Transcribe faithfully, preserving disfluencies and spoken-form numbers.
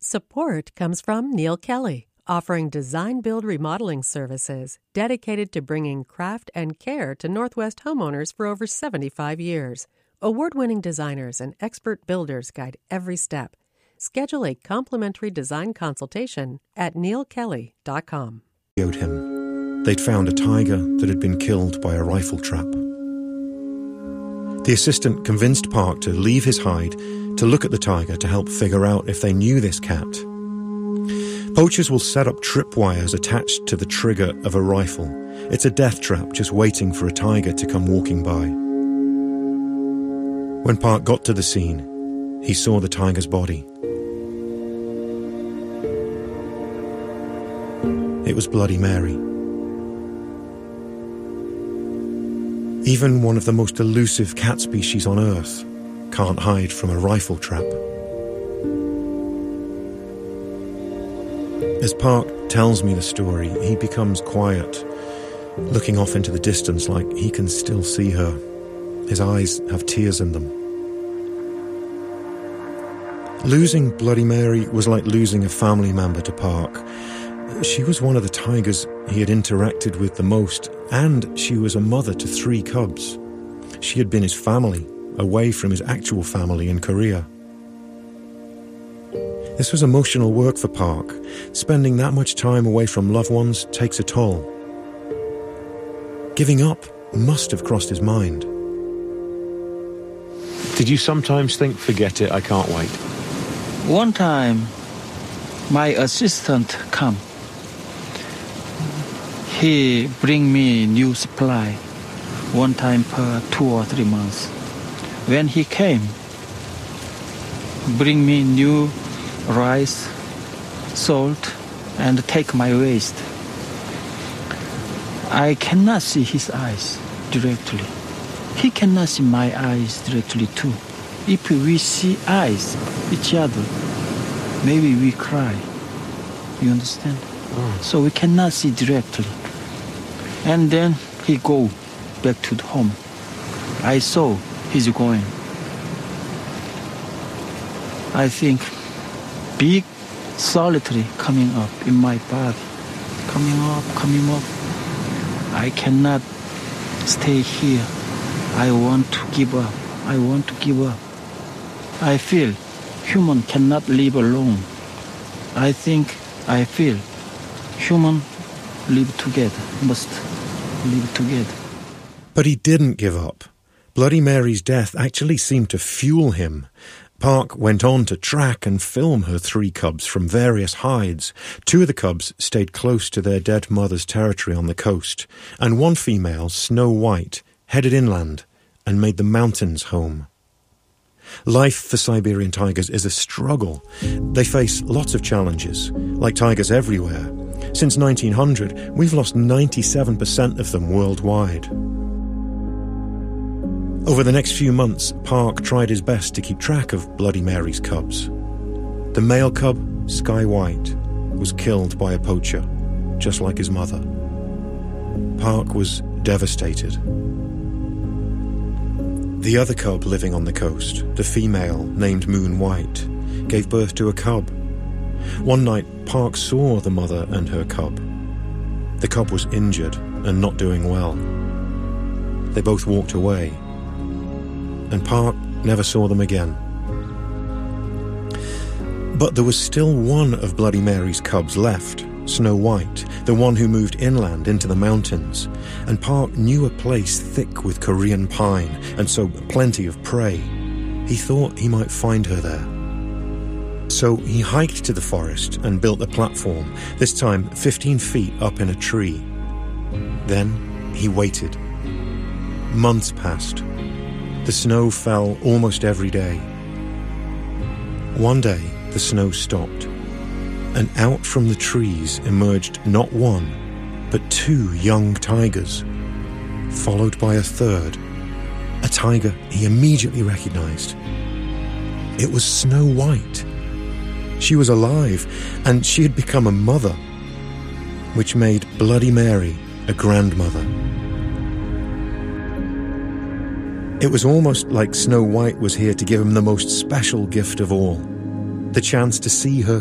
Support comes from Neil Kelly, offering design-build remodeling services dedicated to bringing craft and care to Northwest homeowners for over seventy-five years. Award-winning designers and expert builders guide every step. Schedule a complimentary design consultation at neil kelly dot com. Him. They'd found a tiger that had been killed by a rifle trap. The assistant convinced Park to leave his hide to look at the tiger to help figure out if they knew this cat. Poachers will set up tripwires attached to the trigger of a rifle. It's a death trap just waiting for a tiger to come walking by. When Park got to the scene, he saw the tiger's body. It was Bloody Mary. Even one of the most elusive cat species on Earth can't hide from a rifle trap. As Park tells me the story, he becomes quiet, looking off into the distance like he can still see her. His eyes have tears in them. Losing Bloody Mary was like losing a family member to Park. She was one of the tigers he had interacted with the most, and she was a mother to three cubs. She had been his family, away from his actual family in Korea. This was emotional work for Park. Spending that much time away from loved ones takes a toll. Giving up must have crossed his mind. Did you sometimes think, forget it, I can't wait? One time, my assistant come. He bring me new supply, one time per two or three months. When he came, bring me new rice, salt, and take my waste. I cannot see his eyes directly. He cannot see my eyes directly too. If we see eyes, each other, maybe we cry. You understand? Oh. So we cannot see directly. And then he go back to the home. I saw he's going. I think big solitary coming up in my body. Coming up, coming up. I cannot stay here. I want to give up. I want to give up. I feel human cannot live alone. I think, I feel human live together, must live together. But he didn't give up. Bloody Mary's death actually seemed to fuel him. Park went on to track and film her three cubs from various hides. Two of the cubs stayed close to their dead mother's territory on the coast, and one female, Snow White, headed inland and made the mountains home. Life for Siberian tigers is a struggle. They face lots of challenges, like tigers everywhere. Since nineteen hundred, we've lost ninety-seven percent of them worldwide. Over the next few months, Park tried his best to keep track of Bloody Mary's cubs. The male cub, Sky White, was killed by a poacher, just like his mother. Park was devastated. The other cub living on the coast, the female named Moon White, gave birth to a cub. One night, Park saw the mother and her cub. The cub was injured and not doing well. They both walked away, and Park never saw them again. But there was still one of Bloody Mary's cubs left, Snow White, the one who moved inland into the mountains, and Park knew a place thick with Korean pine and so plenty of prey. He thought he might find her there. So he hiked to the forest and built a platform, this time fifteen feet up in a tree. Then he waited. Months passed. The snow fell almost every day. One day, the snow stopped, and out from the trees emerged not one, but two young tigers, followed by a third, a tiger he immediately recognized. It was Snow White. She was alive, and she had become a mother, which made Bloody Mary a grandmother. It was almost like Snow White was here to give him the most special gift of all, the chance to see her